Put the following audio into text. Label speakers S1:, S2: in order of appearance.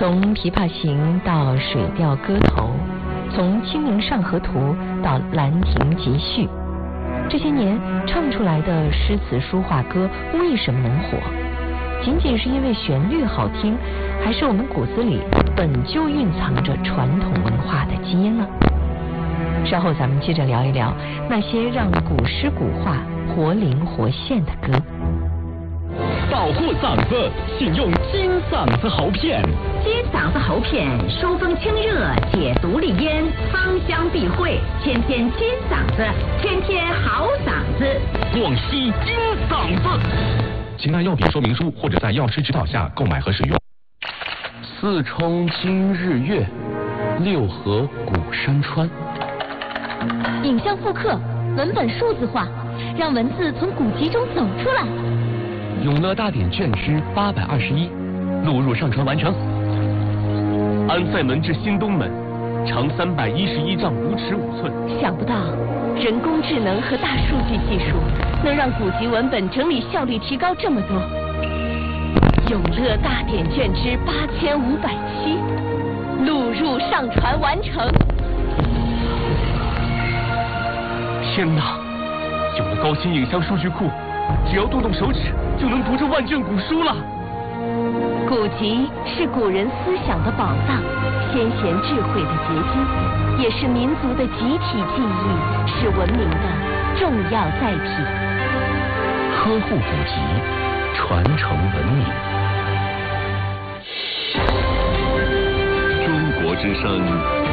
S1: 从《琵琶行》到《水调歌头》，从《清明上河图》到《兰亭集序》，这些年唱出来的诗词书画歌为什么能火？仅仅是因为旋律好听，还是我们骨子里本就蕴藏着传统文化的基因呢？稍后咱们接着聊一聊那些让古诗古画活灵活现的歌。
S2: 保护嗓子，请用金嗓子喉片。
S3: 金嗓子喉片，疏风清热，解毒利咽，芳香避秽，天天金嗓子，天天好嗓子。
S2: 广西金嗓子，请按药品说明书或者在药师指导下购买和使用。四冲今日月，六合古山川。
S4: 影像复刻，文本数字化，让文字从古籍中走出来。
S2: 永乐大典卷之821，录入上传完成。安塞门至新东门，长311丈5尺5寸。
S4: 想不到，人工智能和大数据技术能让古籍文本整理效率提高这么多。永乐大典卷之8507，录入上传完成。
S2: 天哪！有了高清影像数据库，只要动动手指就能读这万卷古书了。
S4: 古籍是古人思想的宝藏，先贤智慧的结晶，也是民族的集体记忆，是文明的重要载体。
S2: 呵护古籍，传承文明。
S5: 中国之声